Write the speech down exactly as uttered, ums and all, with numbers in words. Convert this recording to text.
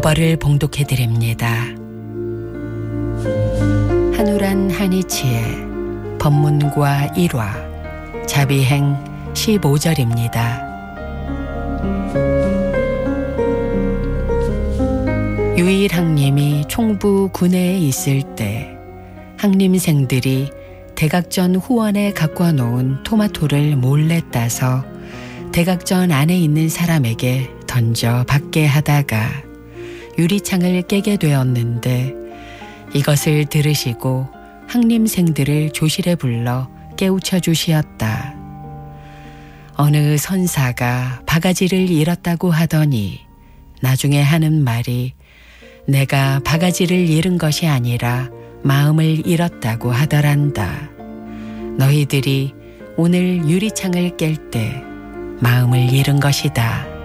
법벌을 봉독해 드립니다. 한우란 한이치의 법문과 일화 자비행 십오 절입니다. 유일항님이 총부 군내에 있을 때 항림생들이 대각전 후원에 갖고 놓은 토마토를 몰래 따서 대각전 안에 있는 사람에게 던져 받게 하다가 유리창을 깨게 되었는데 이것을 들으시고 항림생들을 조실에 불러 깨우쳐 주시었다. 어느 선사가 바가지를 잃었다고 하더니 나중에 하는 말이 내가 바가지를 잃은 것이 아니라 마음을 잃었다고 하더란다. 너희들이 오늘 유리창을 깰 때 마음을 잃은 것이다.